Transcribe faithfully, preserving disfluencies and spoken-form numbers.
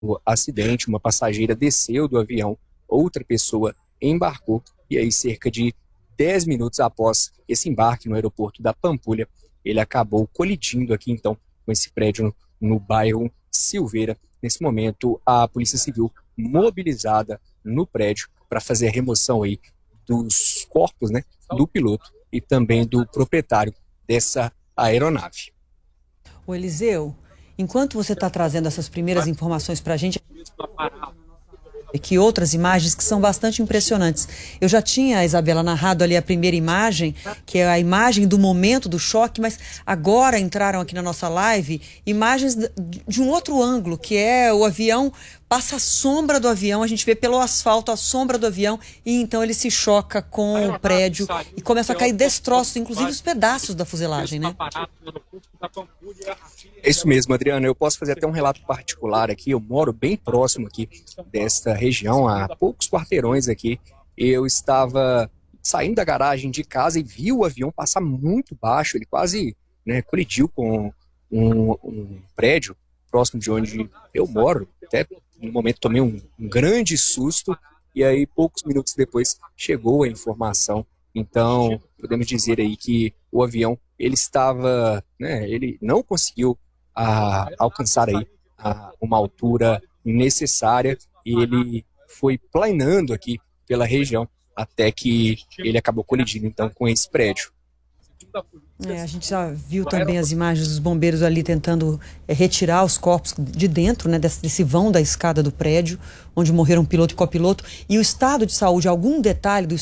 o acidente, uma passageira desceu do avião, outra pessoa embarcou, e aí cerca de dez minutos após esse embarque no aeroporto da Pampulha, ele acabou colidindo aqui então com esse prédio no, no bairro Silveira. Nesse momento, a Polícia Civil mobilizada no prédio para fazer a remoção aí dos corpos, né, do piloto e também do proprietário dessa aeronave. O Eliseu, enquanto você está trazendo essas primeiras informações para a gente, aqui outras imagens que são bastante impressionantes. Eu já tinha, Isabela, narrado ali a primeira imagem, que é a imagem do momento do choque, mas agora entraram aqui na nossa live imagens de um outro ângulo, que é o avião, passa a sombra do avião, a gente vê pelo asfalto a sombra do avião e então ele se choca com o prédio e começa a cair destroços, inclusive os pedaços da fuselagem, né? É isso mesmo, Adriana. Eu posso fazer até um relato particular aqui. Eu moro bem próximo aqui desta região, a poucos quarteirões aqui. Eu estava saindo da garagem de casa e vi o avião passar muito baixo. Ele quase, né, colidiu com um, um prédio próximo de onde eu moro. Até no momento tomei um, um grande susto. E aí, poucos minutos depois, chegou a informação. Então, podemos dizer aí que o avião, ele estava, né, ele não conseguiu a, alcançar aí a, uma altura necessária e ele foi planando aqui pela região até que ele acabou colidindo então com esse prédio. É, a gente já viu também as imagens dos bombeiros ali tentando é, retirar os corpos de dentro, né, desse, desse vão da escada do prédio, onde morreram piloto e copiloto. E o estado de saúde, algum detalhe do